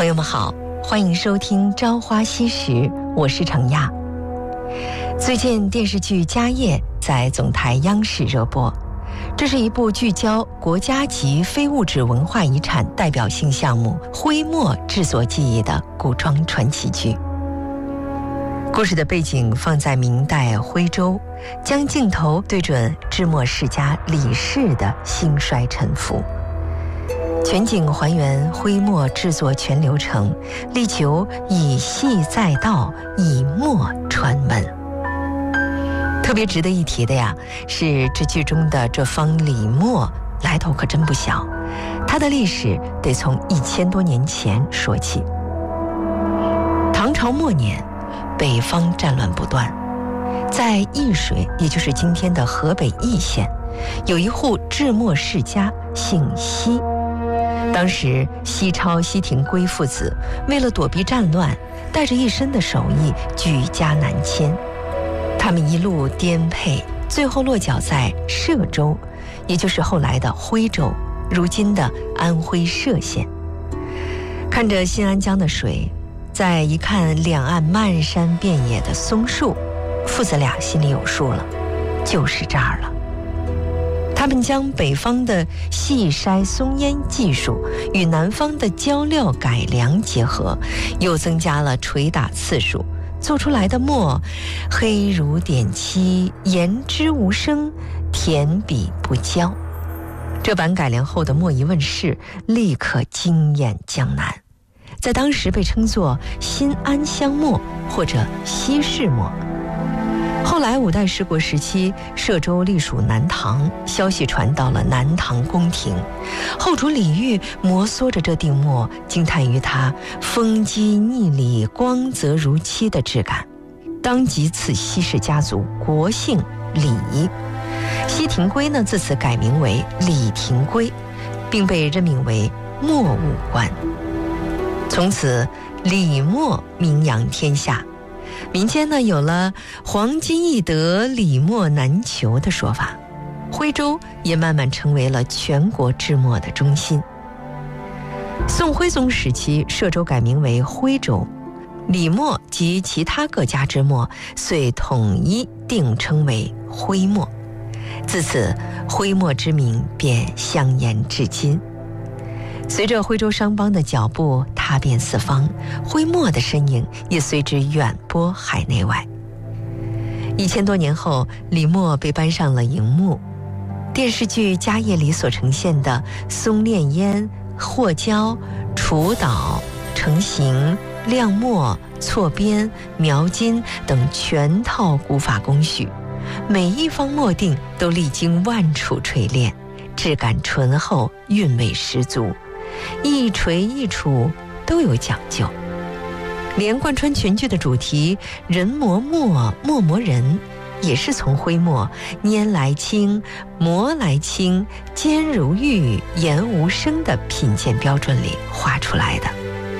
友们好，欢迎收听《朝花夕拾》，我是程亚。最近电视剧《家业》在总台央视热播，这是一部聚焦国家级非物质文化遗产代表性项目徽墨制作技艺的古装传奇剧。故事的背景放在明代徽州，将镜头对准制墨世家李氏的兴衰沉浮，全景还原徽墨制作全流程，力求以细载道，以墨传文。特别值得一提的呀，是这剧中的这方李墨来头可真不小，它的历史得从1000多年前说起。唐朝末年，北方战乱不断，在易水，也就是今天的河北易县，有一户制墨世家，姓西。当时西超、西廷圭父子为了躲避战乱，带着一身的手艺举家南迁。他们一路颠沛，最后落脚在歙州，也就是后来的徽州，如今的安徽歙县。看着新安江的水，再一看两岸漫山遍野的松树，父子俩心里有数了，就是这儿了。他们将北方的细筛松烟技术与南方的浇料改良结合，又增加了捶打次数，做出来的墨黑如点漆，言之无声，填笔不焦。这版改良后的墨一问世，立刻惊艳江南，在当时被称作新安香墨或者西市墨。后来五代十国时期，歙州隶属南唐，消息传到了南唐宫廷，后主李煜摩挲着这锭墨，惊叹于它风肌腻里，光泽如漆的质感，当即赐西氏家族国姓李。西廷圭呢，自此改名为李廷圭，并被任命为墨务官。从此李墨名扬天下，民间呢有了黄金易得，李墨难求的说法。徽州也慢慢成为了全国制墨的中心。宋徽宗时期，歙州改名为徽州，李墨及其他各家之墨遂统一定称为徽墨，自此徽墨之名便香延至今。随着徽州商帮的脚步踏遍四方，徽墨的身影也随之远播海内外。1000多年后，李墨被搬上了荧幕。电视剧《家业》里所呈现的松炼烟、和胶、除捣、成型、亮墨、错边、描金等全套古法工序，每一方墨锭都历经万处锤炼，质感醇厚，韵味十足，一锤一杵都有讲究。连贯穿全剧的主题人磨墨，墨磨人，也是从徽墨拈来轻，磨来轻，尖如玉，言无声的品鉴标准里画出来的。